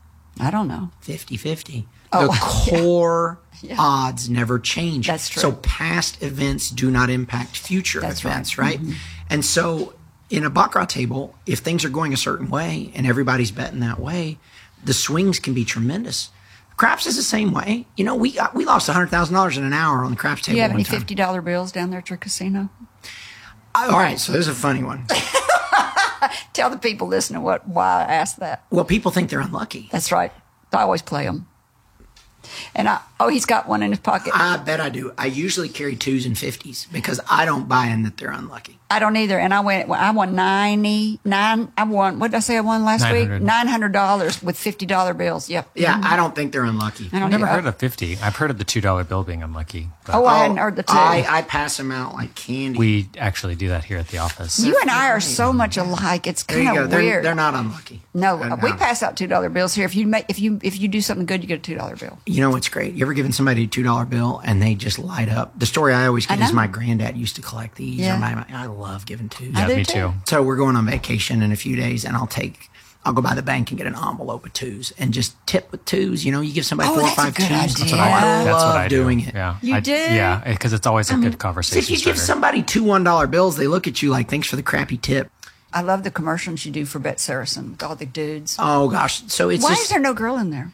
S2: I don't know.
S1: fifty-fifty.
S2: Oh,
S1: the core
S2: yeah. Yeah.
S1: odds never change.
S2: That's true.
S1: So past events do not impact future
S2: That's
S1: events,
S2: right.
S1: right?
S2: Mm-hmm.
S1: And so in a Baccarat table, if things are going a certain way and everybody's betting that way, the swings can be tremendous. Craps is the same way. You know, we got, we lost one hundred thousand dollars in an hour on the craps table.
S2: Do you have
S1: one
S2: any
S1: time.
S2: fifty dollar bills down there at your casino?
S1: All right, so there's a funny one.
S2: Tell the people listening what why I asked that.
S1: Well, people think they're unlucky.
S2: That's right. I always play them. And I, oh, he's got one in his pocket.
S1: I bet I do. I usually carry twos and fifties because I don't buy in that they're unlucky.
S2: I don't either. And I went, I won ninety nine. I won, what did I say I won last week?
S3: nine hundred.
S2: nine hundred dollars with fifty dollar bills. Yep.
S1: Yeah, I don't think they're unlucky.
S2: I don't
S3: I've never
S2: either.
S3: heard of fifty. I've heard of the two dollar bill being unlucky. But
S2: Oh, I hadn't heard the two.
S1: I, I pass them out like candy.
S3: we actually do that here at the office.
S2: You and I are so much alike. It's
S1: there you
S2: kind
S1: go.
S2: of
S1: They're,
S2: weird.
S1: they're not unlucky.
S2: no,
S1: They're
S2: we
S1: not.
S2: pass out two dollar bills here. If you make, if you if you do something good, you get a two dollar bill.
S1: You know what's great? You ever given somebody a two dollar bill and they just light up? The story I always
S2: I
S1: get is
S2: know.
S1: my granddad used to collect these.
S2: Yeah.
S1: Or my, I love giving twos.
S3: yeah,
S2: do
S3: me
S2: too.
S3: too.
S1: So we're going on vacation in a few days, and I'll take, I'll go by the bank and get an envelope of twos and just tip with twos. You know, you give somebody
S2: Oh,
S1: four or
S2: that's a
S1: five
S2: good
S1: twos.
S2: idea.
S3: That's what I,
S2: Yeah.
S3: that's what
S1: love
S3: I do.
S1: doing it.
S3: Yeah,
S2: You
S3: I,
S2: do?
S3: Yeah, because it's always a good
S1: So
S3: conversation
S1: if you give
S3: starter.
S1: somebody two one dollar bills, they look at you like, thanks for the crappy tip.
S2: I love the commercials you do for Bet Saracen with all the dudes.
S1: Oh gosh, so it's
S2: Why
S1: just
S2: is there no girl in there?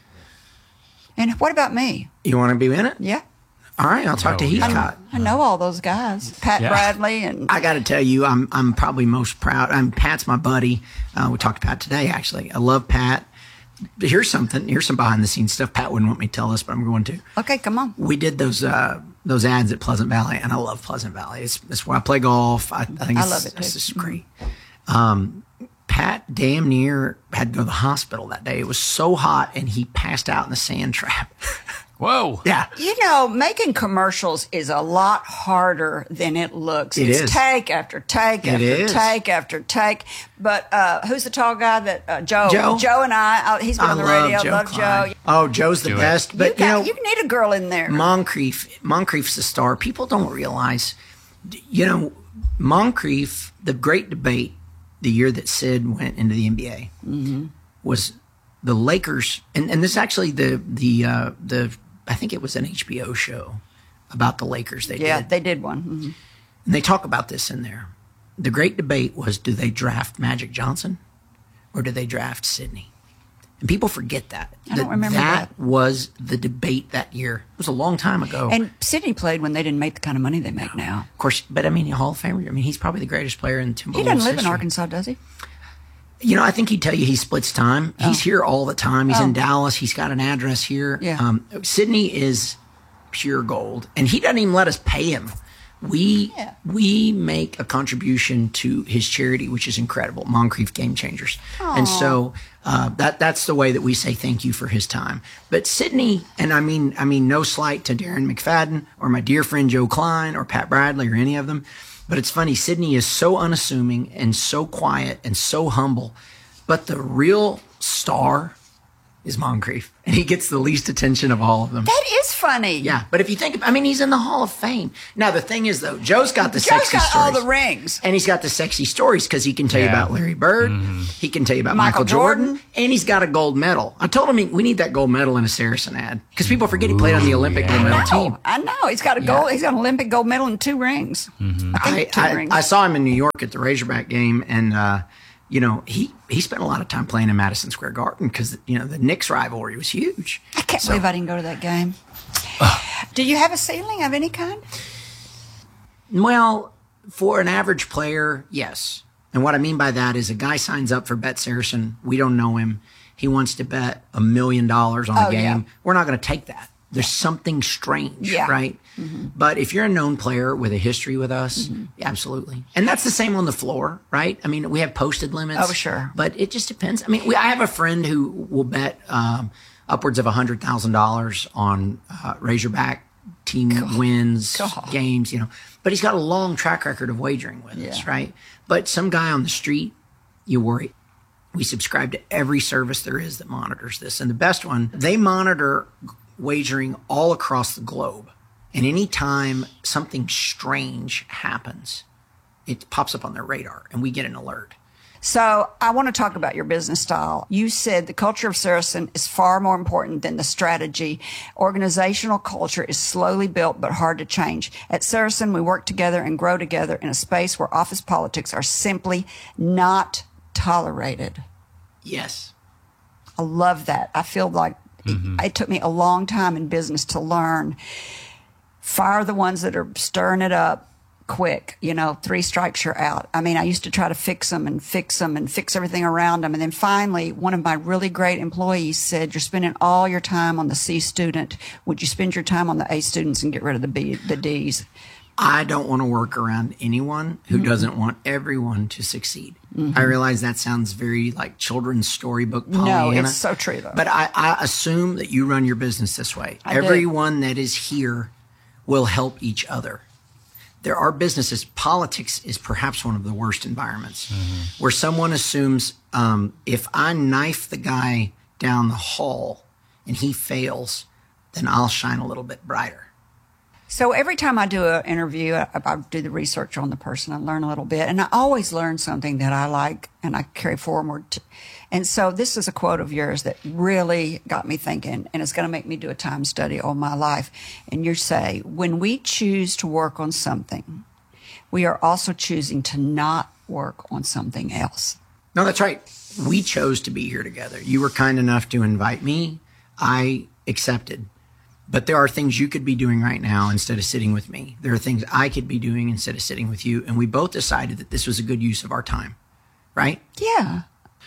S2: And what about me?
S1: you want to be in it?
S2: Yeah.
S1: All right, I'll talk to
S3: No, yeah.
S1: Heathcott.
S2: I know all those guys. Pat
S3: Yeah.
S2: Bradley and
S1: I got to tell you, I'm I'm probably most proud. I'm Pat's my buddy. Uh, we talked to Pat today, actually. I love Pat. But here's something. Here's some behind the scenes stuff. Pat wouldn't want me to tell us, but I'm going to.
S2: okay, come on.
S1: We did those uh, those ads at Pleasant Valley, and I love Pleasant Valley. It's it's where I play golf. I, I think
S2: I
S1: it's,
S2: love it,
S1: it's
S2: too.
S1: just great. Um, Pat damn near had to go to the hospital that day. It was so hot, and he passed out in the sand trap.
S3: Whoa.
S1: Yeah.
S2: You know, making commercials is a lot harder than it looks.
S1: It
S2: it's
S1: is.
S2: take after take
S1: It
S2: after
S1: is.
S2: take after take. But uh, who's the tall guy that uh, Joe?
S1: Joe.
S2: Joe and I. Oh, he's been
S1: I
S2: on the
S1: love
S2: radio.
S1: Joe
S2: love
S1: Klein.
S2: Joe.
S1: Oh, Joe's the
S3: Do it.
S1: best. But
S2: you,
S1: you,
S2: got,
S1: know,
S2: you need a girl in there.
S1: Moncrief, Moncrief's the star. People don't realize, you know, Moncrief, the great debate the year that Sid went into the N B A
S2: Mm-hmm.
S1: was the Lakers, and, and this is actually the the uh, the I think it was an H B O show about the Lakers. They
S2: yeah,
S1: did,
S2: they did one. Mhm.
S1: and they talk about this in there. The great debate was: do they draft Magic Johnson, or do they draft Sidney? And people forget that.
S2: I don't remember that.
S1: was the debate that year. It was a long time ago.
S2: And Sidney played when they didn't make the kind of money they make now.
S1: Of course, but I mean, Hall of Famer. I mean, he's probably the greatest player in Timberwolves
S2: He doesn't live in
S1: history.
S2: Arkansas, does he?
S1: You know, I think he'd tell you he splits time. He's here all the time. He's in Dallas. He's got an address here.
S2: Yeah.
S1: Um, Sydney is pure gold, and he doesn't even let us pay him We
S2: Yeah.
S1: we make a contribution to his charity, which is incredible, Moncrief Game Changers. And so uh, that that's the way that we say thank you for his time. But Sydney, and I mean I mean no slight to Darren McFadden or my dear friend Joe Klein or Pat Bradley or any of them, but it's funny, Sydney is so unassuming and so quiet and so humble, but the real star is Moncrief, and he gets the least attention of all of them.
S2: That is funny.
S1: Yeah, but if you think, I mean, he's in the Hall of Fame. Now, the thing is, though, Joe's got the
S2: Joe's
S1: sexy
S2: got
S1: stories.
S2: all the rings.
S1: And he's got the sexy stories because he can tell you
S3: Yeah.
S1: about Larry Bird. He can tell you about Michael,
S2: Michael
S1: Jordan.
S2: Jordan.
S1: And he's got a gold medal. I told him he, we need that gold medal in a Saracen ad because people forget he played on the Olympic
S3: yeah.
S1: gold medal
S2: No,
S1: team.
S2: I know. He's got a gold. He's got an Olympic gold medal and two rings. I
S1: I,
S2: think two
S1: I,
S2: rings.
S1: I saw him in New York at the Razorback game, and uh, you know he he spent a lot of time playing in Madison Square Garden because you know the Knicks rivalry was huge.
S2: I can't
S1: So-
S2: believe I didn't go to that game. Do you have a ceiling of any kind?
S1: Well, for an average player, yes. And what I mean by that is a guy signs up for Bet Saracen. We don't know him. He wants to bet a million dollars on a
S2: Oh,
S1: game.
S2: yeah.
S1: We're not going to take that. There's something strange,
S2: Yeah.
S1: right? But if you're a known player with a history with us, absolutely. And that's the same on the floor, right? I mean, we have posted limits.
S2: Oh, sure.
S1: But it just depends. I mean, we, I have a friend who will bet um, upwards of one hundred thousand dollars on uh, Razorback team wins,
S2: God.
S1: games, you know. But he's got a long track record of wagering with us,
S2: Yeah.
S1: right? But some guy on the street, you worry. We subscribe to every service there is that monitors this. And the best one, they monitor wagering all across the globe. And anytime something strange happens, it pops up on their radar and we get an alert.
S2: So I want to talk about your business style. You said the culture of Saracen is far more important than the strategy. Organizational culture is slowly built but hard to change. At Saracen, we work together and grow together in a space where office politics are simply not tolerated.
S1: Yes.
S2: I love that. I feel like it, it took me a long time in business to learn. Fire the ones that are stirring it up quick. You know, three strikes, you're out. I mean, I used to try to fix them and fix them and fix everything around them. And then finally, one of my really great employees said, you're spending all your time on the C student. Would you spend your time on the A students and get rid of the B, the D's?
S1: I don't want to work around anyone who
S2: Mm-hmm.
S1: doesn't want everyone to succeed. I realize that sounds very like children's storybook
S2: No,
S1: Pollyanna.
S2: it's so true, though.
S1: But I, I assume that you run your business this way.
S2: I do.
S1: Everyone that is here will help each other. There are businesses, politics is perhaps one of the worst environments where someone assumes um, if I knife the guy down the hall and he fails, then I'll shine a little bit brighter.
S2: So every time I do an interview, I, I do the research on the person. I learn a little bit, and I always learn something that I like and I carry forward. To, and so this is a quote of yours that really got me thinking, and it's going to make me do a time study on my life. And you say, when we choose to work on something, we are also choosing to not work on something else.
S1: No, that's right. We chose to be here together. You were kind enough to invite me. I accepted. But there are things you could be doing right now instead of sitting with me. There are things I could be doing instead of sitting with you. And we both decided that this was a good use of our time, right?
S2: Yeah.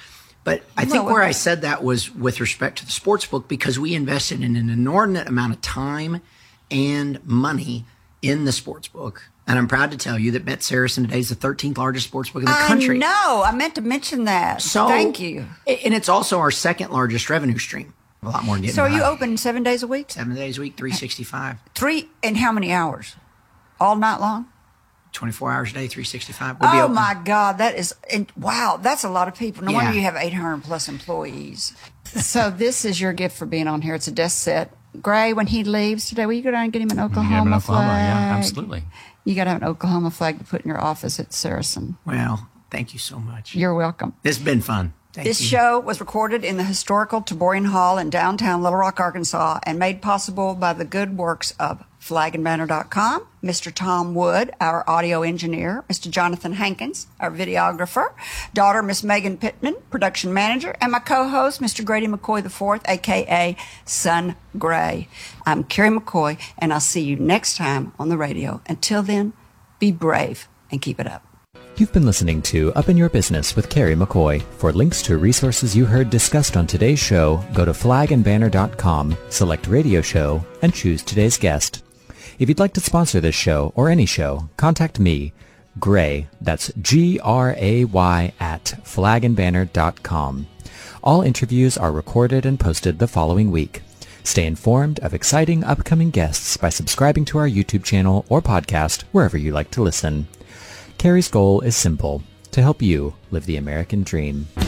S1: But I think
S2: Well,
S1: where I said that was with respect to the sports book because we invested in an inordinate amount of time and money in the sports book. And I'm proud to tell you that Bet Saracen today is the thirteenth largest sports book in the country.
S2: I know. I meant to mention that.
S1: So,
S2: Thank you.
S1: And it's also our second largest revenue stream. A lot more than getting
S2: So are you
S1: by.
S2: open seven days a week?
S1: Seven days a week, three sixty-five.
S2: Three, and how many hours? All night long?
S1: twenty-four hours a day, three sixty-five. We'll be
S2: Oh
S1: open.
S2: my God, that is, and wow, that's a lot of people. No
S1: Yeah.
S2: wonder you have eight hundred plus employees. So this is your gift for being on here. It's a desk set. Gray, when he leaves today, will you go down and get him an Oklahoma,
S3: Get him in Oklahoma,
S2: flag?
S3: yeah, absolutely.
S2: You got to have an Oklahoma flag to put in your office at Saracen.
S1: Well, thank you so much.
S2: You're welcome.
S1: This has been fun. Thank
S2: This
S1: you.
S2: show was recorded in the historical Taborian Hall in downtown Little Rock, Arkansas, and made possible by the good works of flag and banner dot com, Mister Tom Wood, our audio engineer, Mister Jonathan Hankins, our videographer, daughter Miss Megan Pittman, production manager, and my co-host, Mister Grady McCoy the fourth, a k a. Son Gray. I'm Carrie McCoy, and I'll see you next time on the radio. Until then, be brave and keep it up.
S6: You've been listening to Up in Your Business with Carrie McCoy. For links to resources you heard discussed on today's show, go to flag and banner dot com, select radio show, and choose today's guest. If you'd like to sponsor this show or any show, contact me, Gray, that's G R A Y, at flag and banner dot com. All interviews are recorded and posted the following week. Stay informed of exciting upcoming guests by subscribing to our YouTube channel or podcast wherever you like to listen. Carrie's goal is simple, to help you live the American dream.